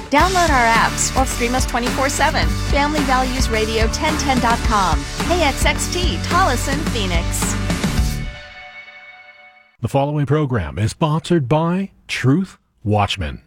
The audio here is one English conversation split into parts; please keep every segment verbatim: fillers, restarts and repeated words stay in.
Download our apps or stream us twenty-four seven. Family Values Radio ten ten dot com. K X X T, Tolleson, Phoenix. The following program is sponsored by Truth Watchmen.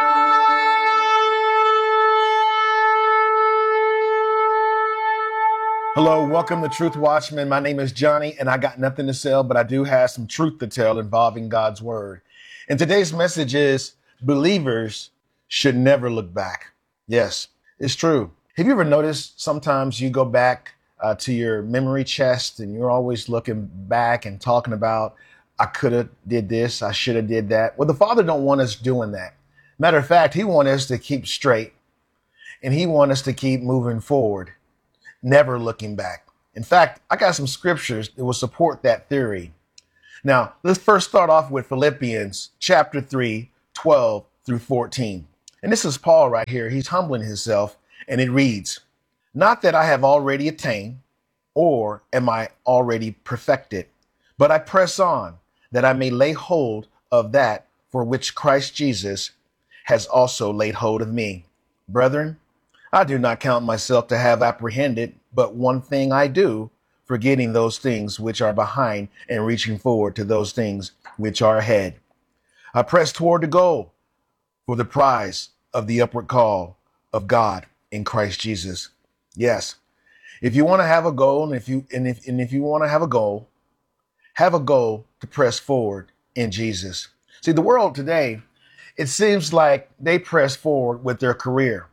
Hello, welcome to Truth Watchmen. My name is Johnny, and I got nothing to sell, but I do have some truth to tell involving God's Word. And today's message is, believers should never look back. Yes, it's true. Have you ever noticed sometimes you go back uh, to your memory chest and you're always looking back and talking about, I could have did this, I should have did that. Well, the Father don't want us doing that. Matter of fact, He wants us to keep straight, and He wants us to keep moving forward, never looking back. In fact, I got some scriptures that will support that theory. Now, let's first start off with Philippians chapter three, twelve through fourteen. And this is Paul right here. He's humbling himself, and it reads, "Not that I have already attained, or am I already perfected, but I press on, that I may lay hold of that for which Christ Jesus has also laid hold of me. Brethren, I do not count myself to have apprehended, but one thing I do, forgetting those things which are behind and reaching forward to those things which are ahead. I press toward the goal for the prize of the upward call of God in Christ Jesus." Yes, if you want to have a goal, and if you and if and if you want to have a goal, have a goal to press forward in Jesus. See, the world today, it seems like they press forward with their career.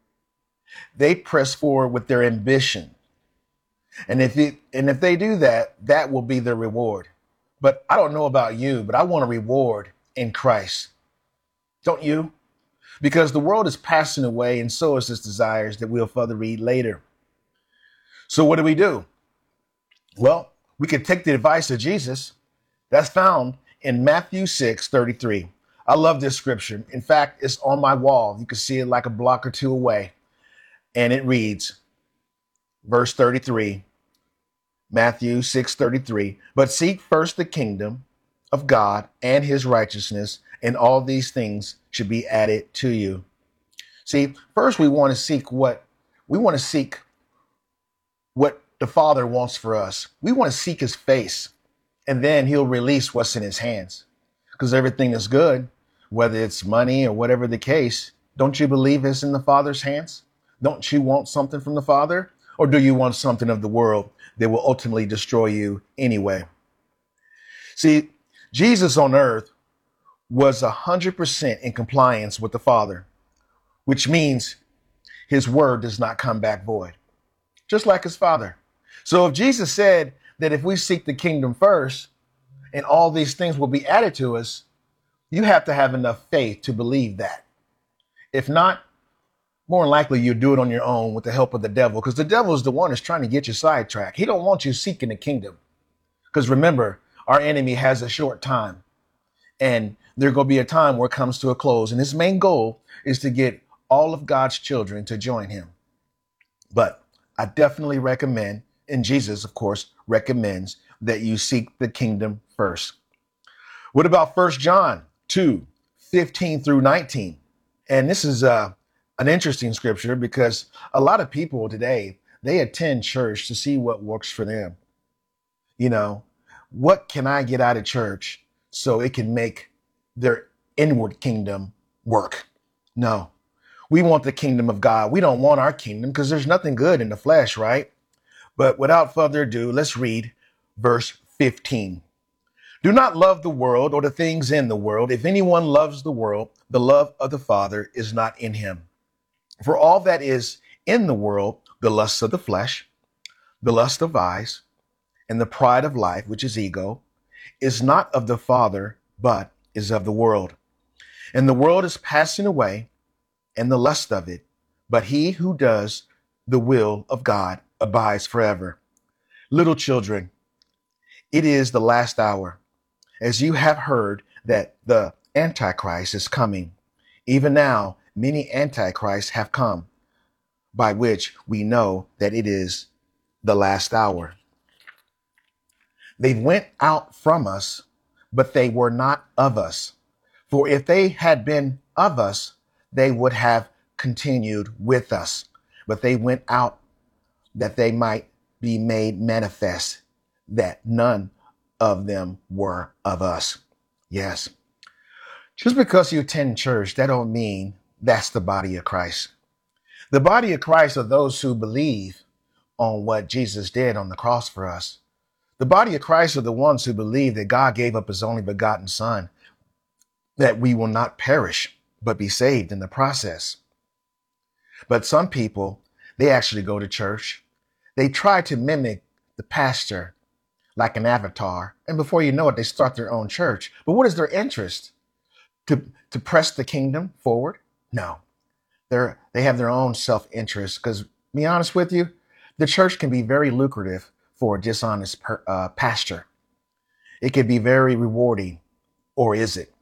They press forward with their ambition. And if it, and if they do that, that will be their reward. But I don't know about you, but I want a reward in Christ. Don't you? Because the world is passing away, and so is its desires that we'll further read later. So what do we do? Well, we could take the advice of Jesus. That's found in Matthew six thirty-three. I love this scripture. In fact, it's on my wall. You can see it like a block or two away. And it reads, verse thirty-three, Matthew six thirty-three, "But seek first the kingdom of God and his righteousness, and all these things should be added to you." See, first we want to seek what we want to seek what the Father wants for us. We want to seek his face, and then he'll release what's in his hands. Because everything is good, whether it's money or whatever the case, don't you believe it's in the Father's hands? Don't you want something from the Father? Or do you want something of the world that will ultimately destroy you anyway? See, Jesus on earth was one hundred percent in compliance with the Father, which means his word does not come back void, just like his Father. So if Jesus said that if we seek the kingdom first and all these things will be added to us, you have to have enough faith to believe that. If not, more than likely you'll do it on your own with the help of the devil, because the devil is the one that's trying to get you sidetracked. He don't want you seeking the kingdom. Because remember, our enemy has a short time, and there's going to be a time where it comes to a close. And his main goal is to get all of God's children to join him. But I definitely recommend, and Jesus, of course, recommends that you seek the kingdom first. What about First John two, fifteen through nineteen? And this is uh, an interesting scripture, because a lot of people today, they attend church to see what works for them. You know, what can I get out of church so it can make their inward kingdom work? No, we want the kingdom of God. We don't want our kingdom, because there's nothing good in the flesh, right? But without further ado, let's read verse fifteen. "Do not love the world or the things in the world. If anyone loves the world, the love of the Father is not in him. For all that is in the world, the lust of the flesh, the lust of eyes, and the pride of life, which is ego, is not of the Father, but is of the world. And the world is passing away, and the lust of it, but he who does the will of God abides forever. Little children, it is the last hour. As you have heard that the Antichrist is coming, even now many Antichrists have come, by which we know that it is the last hour. They went out from us, but they were not of us. For if they had been of us, they would have continued with us, but they went out that they might be made manifest that none of them were of us. Yes. Just because you attend church, that don't mean that's the body of Christ. The body of Christ are those who believe on what Jesus did on the cross for us. The body of Christ are the ones who believe that God gave up his only begotten son, that we will not perish, but be saved in the process. But some people, they actually go to church. They try to mimic the pastor like an avatar. And before you know it, they start their own church. But what is their interest? To, to press the kingdom forward? No. They're, they have their own self-interest. Because, to be honest with you, the church can be very lucrative for a dishonest per, uh, pastor. It can be very rewarding, or is it?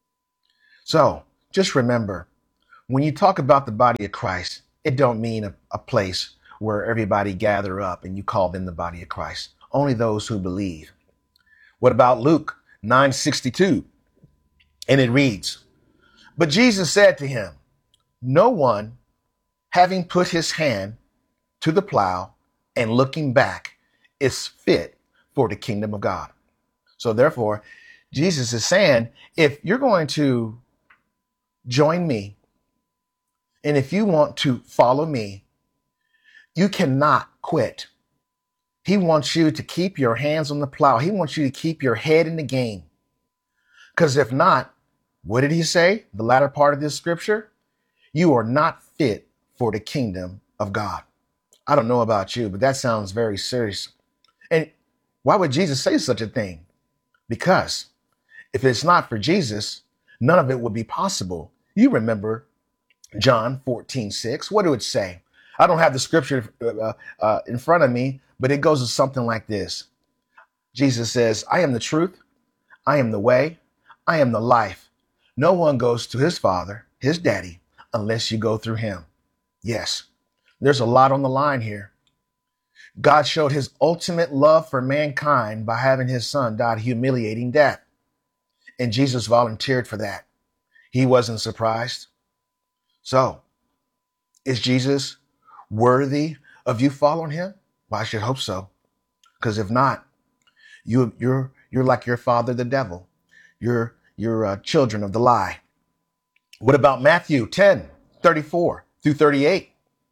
So just remember, when you talk about the body of Christ, it don't mean a, a place where everybody gather up and you call them the body of Christ. Only those who believe. What about Luke nine sixty-two? And it reads, "But Jesus said to him, no one, having put his hand to the plow and looking back, is fit for the kingdom of God." So therefore, Jesus is saying, if you're going to join me, and if you want to follow me, you cannot quit. He wants you to keep your hands on the plow. He wants you to keep your head in the game. Because if not, what did he say? The latter part of this scripture, you are not fit for the kingdom of God. I don't know about you, but that sounds very serious. And why would Jesus say such a thing? Because if it's not for Jesus, none of it would be possible. You remember John fourteen six. What do it say? I don't have the scripture uh, uh, in front of me, but it goes to something like this. Jesus says, I am the truth. I am the way. I am the life. No one goes to his father, his daddy, unless you go through him. Yes, there's a lot on the line here. God showed his ultimate love for mankind by having his son die a humiliating death. And Jesus volunteered for that. He wasn't surprised. So, is Jesus worthy of you following him? Well, I should hope so. Because if not, you, you're you're like your father, the devil. You're you're uh, children of the lie. What about Matthew ten thirty-four through thirty-eight?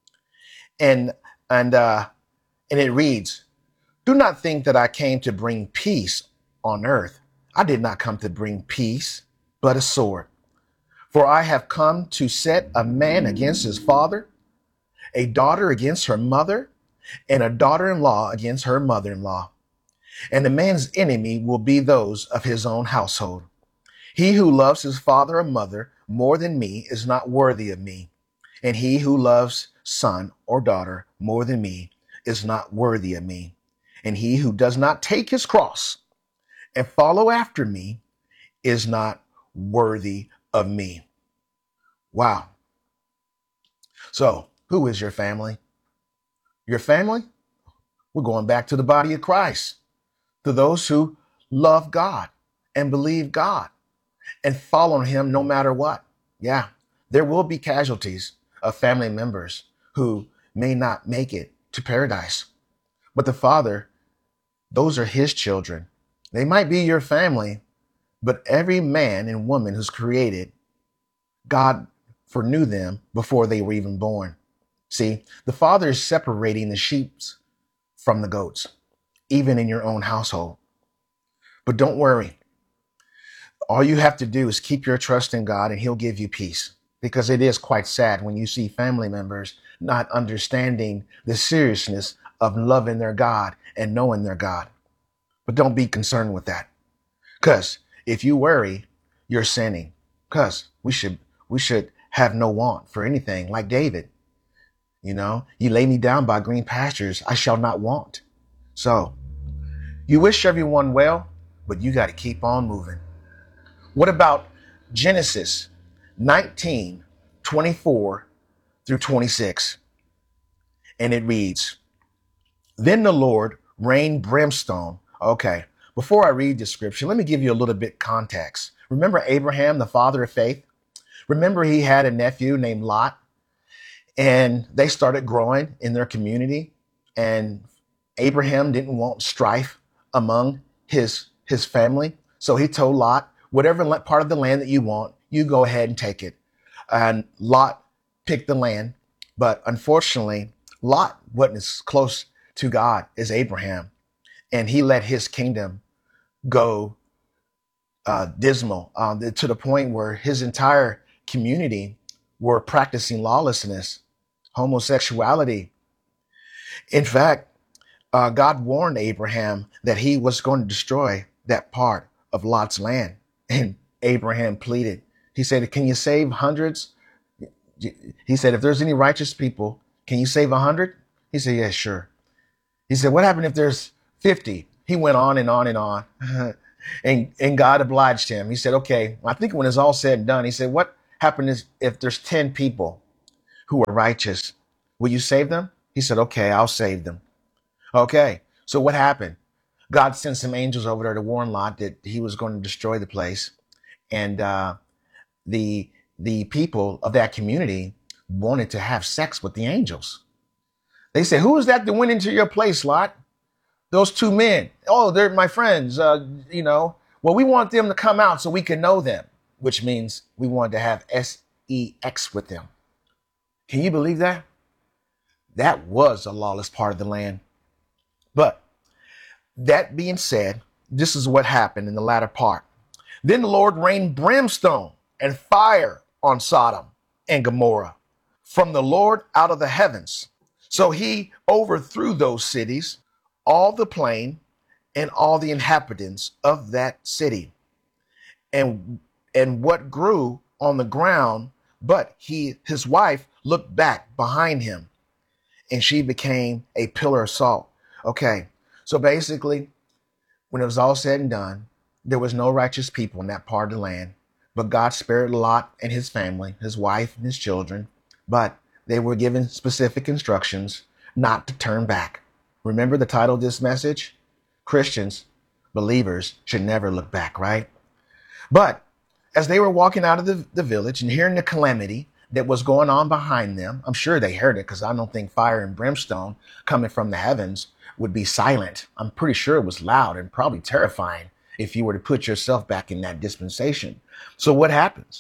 And and uh, and it reads, "Do not think that I came to bring peace on earth. I did not come to bring peace, but a sword. For I have come to set a man against his father, a daughter against her mother, and a daughter-in-law against her mother-in-law. And the man's enemy will be those of his own household. He who loves his father or mother more than me is not worthy of me. And he who loves son or daughter more than me is not worthy of me. And he who does not take his cross and follow after me is not worthy of me." Wow. So, who is your family? Your family? We're going back to the body of Christ, to those who love God and believe God and follow him no matter what. Yeah, there will be casualties of family members who may not make it to paradise. But the Father, those are his children. They might be your family, but every man and woman who's created, God foreknew them before they were even born. See, the Father is separating the sheep from the goats, even in your own household. But don't worry. All you have to do is keep your trust in God and he'll give you peace, because it is quite sad when you see family members not understanding the seriousness of loving their God and knowing their God. But don't be concerned with that, because if you worry, you're sinning, because we should we should have no want for anything, like David. You know, you lay me down by green pastures, I shall not want. So you wish everyone well, but you got to keep on moving. What about Genesis nineteen twenty-four through twenty-six? And it reads, "Then the Lord rained brimstone." Okay, before I read the scripture, let me give you a little bit context. Remember Abraham, the father of faith? Remember he had a nephew named Lot, And they started growing in their community. And Abraham didn't want strife among his, his family. So he told Lot, whatever la- part of the land that you want, you go ahead and take it. And Lot picked the land. But unfortunately, Lot wasn't as close to God as Abraham. And he let his kingdom go uh, dismal uh, to the point where his entire community were practicing lawlessness, homosexuality. In fact, uh, God warned Abraham that he was going to destroy that part of Lot's land. And Abraham pleaded. He said, can you save hundreds? He said, if there's any righteous people, can you save a hundred? He said, yeah, sure. He said, what happened if there's fifty? He went on and on and on. and, and God obliged him. He said, okay, I think when it's all said and done, he said, what happened if there's ten people who are righteous? Will you save them? He said, okay, I'll save them. Okay. So what happened? God sent some angels over there to warn Lot that he was going to destroy the place. And, uh, the, the people of that community wanted to have sex with the angels. They said, who is that that went into your place, Lot? Those two men. Oh, they're my friends. Uh, you know, well, we want them to come out so we can know them, which means we wanted to have sex with them. Can you believe that? That was a lawless part of the land. But that being said, this is what happened in the latter part. Then the Lord rained brimstone and fire on Sodom and Gomorrah from the Lord out of the heavens. So he overthrew those cities, all the plain, and all the inhabitants of that city, and and what grew on the ground. But he, his wife, looked back behind him, and she became a pillar of salt. Okay, so basically, when it was all said and done, there was no righteous people in that part of the land, but God spared Lot and his family, his wife and his children, but they were given specific instructions not to turn back. Remember the title of this message? Christians, believers, should never look back, right? But as they were walking out of the, the village and hearing the calamity that was going on behind them, I'm sure they heard it because I don't think fire and brimstone coming from the heavens would be silent. I'm pretty sure it was loud and probably terrifying if you were to put yourself back in that dispensation. So what happens?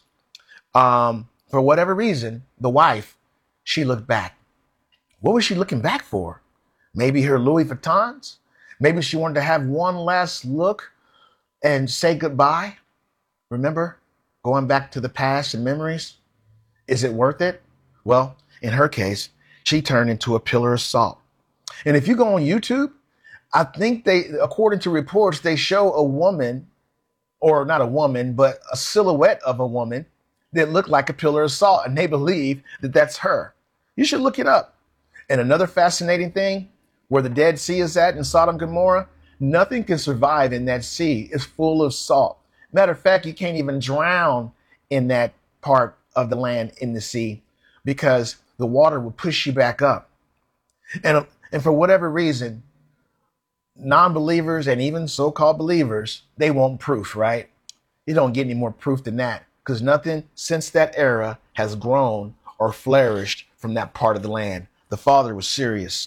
Um, for whatever reason, the wife, she looked back. What was she looking back for? Maybe her Louis Vuittons? Maybe she wanted to have one last look and say goodbye. Remember, going back to the past and memories? Is it worth it? Well, in her case, she turned into a pillar of salt. And if you go on YouTube, I think they, according to reports, they show a woman, or not a woman, but a silhouette of a woman that looked like a pillar of salt. And they believe that that's her. You should look it up. And another fascinating thing, where the Dead Sea is at in Sodom and Gomorrah, nothing can survive in that sea. It's full of salt. Matter of fact, you can't even drown in that part of the land in the sea because the water will push you back up. And, and for whatever reason, non-believers and even so-called believers, they want proof, right? You don't get any more proof than that because nothing since that era has grown or flourished from that part of the land. The Father was serious.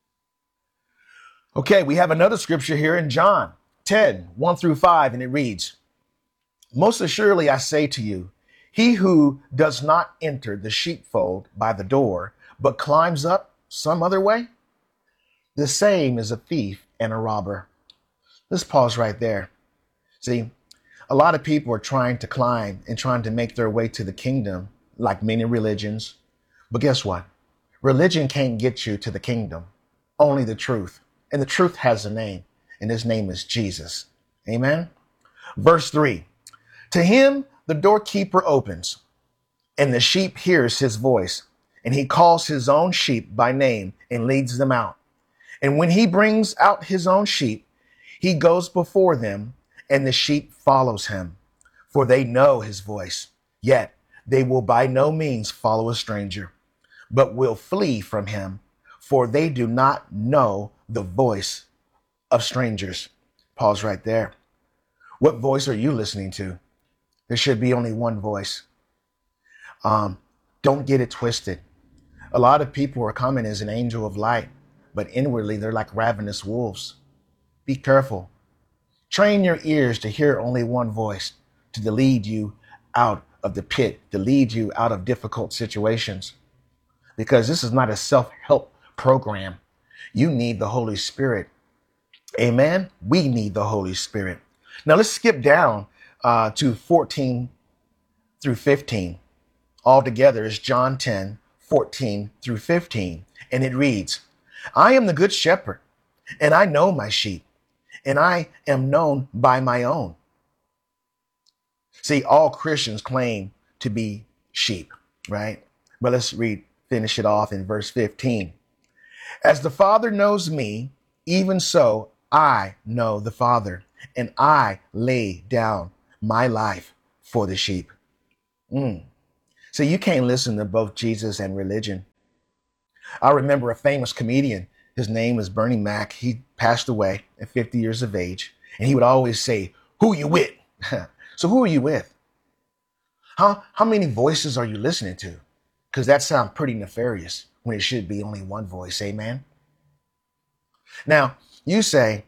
Okay, we have another scripture here in John ten, one through five, and it reads, most assuredly I say to you, he who does not enter the sheepfold by the door, but climbs up some other way, the same is a thief and a robber. Let's pause right there. See, a lot of people are trying to climb and trying to make their way to the kingdom, like many religions. But guess what? Religion can't get you to the kingdom, only the truth. And the truth has a name, and his name is Jesus. Amen. Verse three, to him the doorkeeper opens, and the sheep hears his voice, and he calls his own sheep by name and leads them out. And when he brings out his own sheep, he goes before them, and the sheep follows him, for they know his voice. Yet they will by no means follow a stranger, but will flee from him, for they do not know the voice of strangers. Pause right there. What voice are you listening to? There should be only one voice. Um, don't get it twisted. A lot of people are coming as an angel of light, but inwardly they're like ravenous wolves. Be careful. Train your ears to hear only one voice, to lead you out of the pit, to lead you out of difficult situations. Because this is not a self-help program. You need the Holy Spirit. Amen. We need the Holy Spirit. Now let's skip down uh, to fourteen through fifteen. Altogether is John ten, fourteen through fifteen. And it reads, I am the good shepherd, and I know my sheep, and I am known by my own. See, all Christians claim to be sheep, right? But let's read, finish it off in verse fifteen. As the Father knows me, even so I know the Father, and I lay down my life for the sheep. Mm. So you can't listen to both Jesus and religion. I remember a famous comedian. His name was Bernie Mac. He passed away at fifty years of age, and he would always say, who you with? So who are you with? How, how many voices are you listening to? Because that sounds pretty nefarious when it should be only one voice. Amen. Now, you say,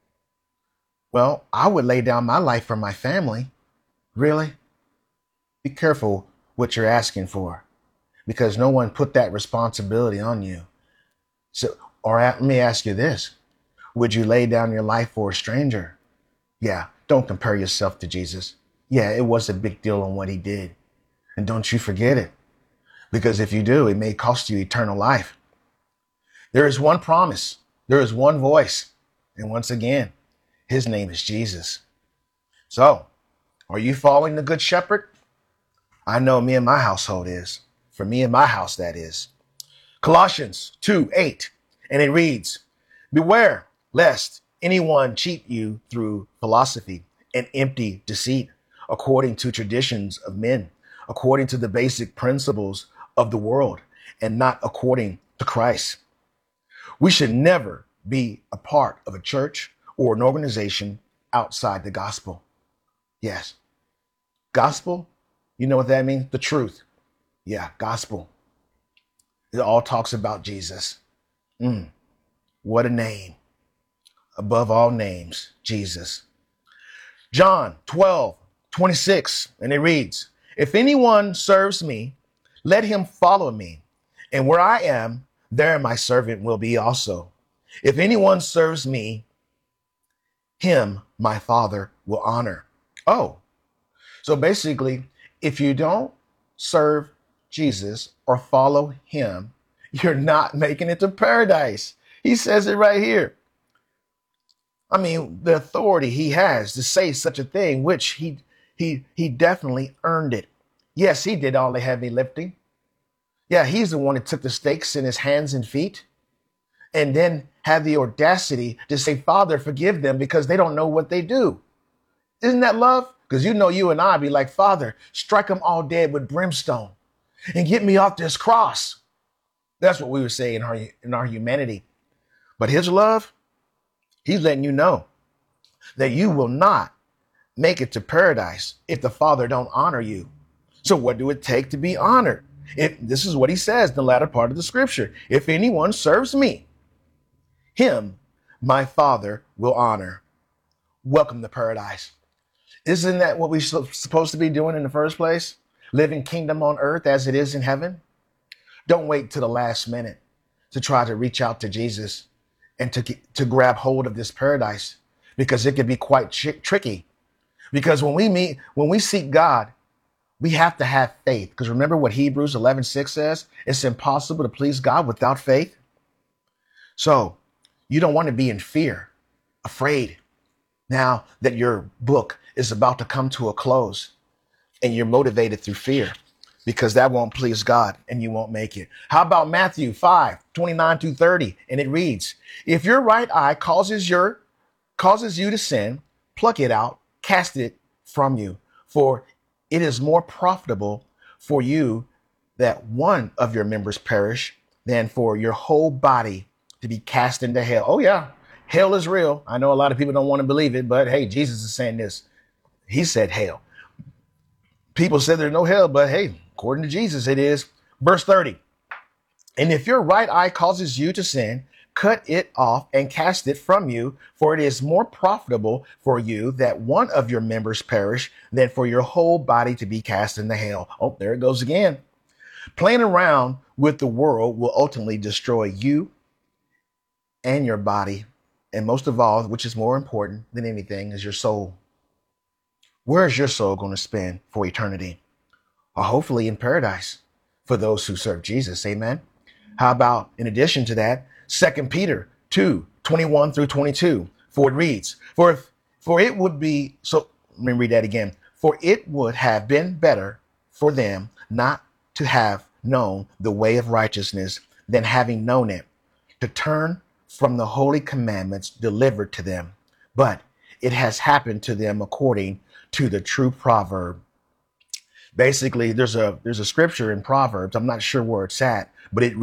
well, I would lay down my life for my family. Really? Be careful what you're asking for, because no one put that responsibility on you. So, or let me ask you this. Would you lay down your life for a stranger? Yeah, don't compare yourself to Jesus. Yeah, it was a big deal on what he did. And don't you forget it. Because if you do, it may cost you eternal life. There is one promise. There is one voice. And once again, his name is Jesus. So, are you following the Good Shepherd? I know me and my household is. For me and my house, that is. Colossians two eight. And it reads, beware lest anyone cheat you through philosophy and empty deceit, according to traditions of men, according to the basic principles of the world, and not according to Christ. We should never be a part of a church or an organization outside the gospel. Yes. Gospel, you know what that means? The truth. Yeah, gospel. It all talks about Jesus. Mm, what a name. Above all names, Jesus. John twelve twenty-six, and it reads, if anyone serves me, let him follow me. And where I am, there my servant will be also. If anyone serves me, him my Father will honor. Oh, so basically, if you don't serve Jesus or follow him, you're not making it to paradise. He says it right here. I mean, the authority he has to say such a thing, which he he he definitely earned it. Yes, he did all the heavy lifting. Yeah, he's the one that took the stakes in his hands and feet and then had the audacity to say, Father, forgive them because they don't know what they do. Isn't that love? Because you know you and I be like, Father, strike them all dead with brimstone and get me off this cross. That's what we would say in our, in our humanity. But his love, he's letting you know that you will not make it to paradise if the Father don't honor you. So what do it take to be honored? If this is what he says in the latter part of the scripture. If anyone serves me, him my Father will honor. Welcome to paradise. Isn't that what we're supposed to be doing in the first place? Living kingdom on earth as it is in heaven? Don't wait to the last minute to try to reach out to Jesus and to, to grab hold of this paradise, because it can be quite tri- tricky. Because when we meet, when we seek God, we have to have faith. Because remember what Hebrews eleven six says? It's impossible to please God without faith. So you don't want to be in fear, afraid, now that your book is about to come to a close and you're motivated through fear, because that won't please God and you won't make it. How about Matthew five twenty-nine through thirty? And it reads, if your right eye causes your causes you to sin, pluck it out, cast it from you, for it is more profitable for you that one of your members perish than for your whole body to be cast into hell. Oh yeah, hell is real. I know a lot of people don't want to believe it, but hey, Jesus is saying this. He said hell. People said there's no hell, but hey, according to Jesus, it is. Verse thirty. And if your right eye causes you to sin, cut it off and cast it from you, for it is more profitable for you that one of your members perish than for your whole body to be cast into hell. Oh, there it goes again. Playing around with the world will ultimately destroy you and your body. And most of all, which is more important than anything, is your soul. Where is your soul going to spend for eternity? Or hopefully in paradise for those who serve Jesus. Amen. How about, in addition to that, Second Peter two, twenty-one through twenty-two, for it reads, for if, for it would be, so let me read that again. For it would have been better for them not to have known the way of righteousness than having known it, to turn from the holy commandments delivered to them. But it has happened to them according to the true proverb. Basically, there's a, there's a scripture in Proverbs. I'm not sure where it's at, but it